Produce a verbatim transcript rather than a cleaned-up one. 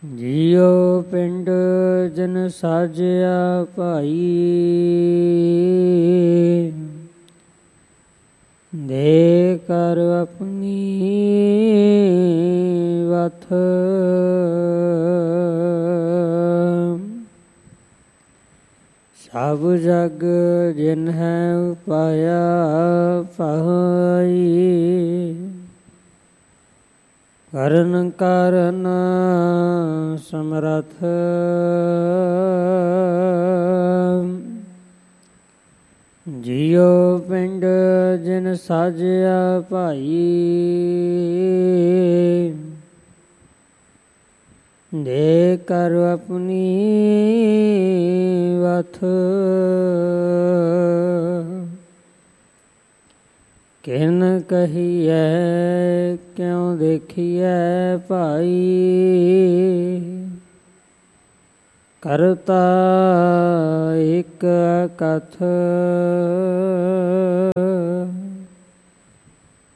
ਜੀਉ ਪਿੰਡ ਜਨ ਸਾਜਿਆ ਭਾਈ, ਦੇ ਕਰ ਆਪਣੀ ਵਥ। ਸਭ ਜਗ ਜਿਨ ਹੈ ਉਪਾਇਆ ਪਾਈ, ਕਰਨ ਕਾਰਨ ਸਮਰਥ। ਜੀਉ ਪਿੰਡ ਜਿਨ ਸਾਜਿਆ ਭਾਈ, ਦੇ ਕਰ ਆਪਣੀ ਵਥ। ਕਿਨ ਕਹੀਐ ਕਿਉ ਦੇਖੀਐ ਭਾਈ, ਕਰਤਾ ਇਕ ਕਥ।